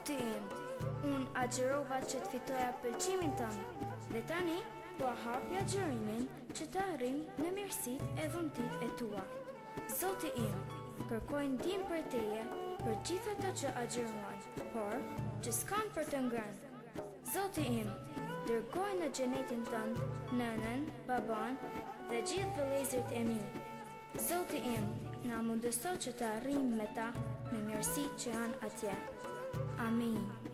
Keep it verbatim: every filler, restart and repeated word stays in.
Zoti im, unë agjerova që të fitoja pëlqimin tënë, dhe tani po hapja agjerimin që të arrim në mirësit e dhuntit e tua. Zoti im, kërkoj ndihmë për teje për gjithë ata që agjeruan, por që s'kan për të ngrënë. Zoti im, dërgoj në xhenetin tënd nënën, baban dhe gjithë vëllezërit e mi. Zoti im, na mundëso që të arrim me ta në mirësitë që janë atje. Amin.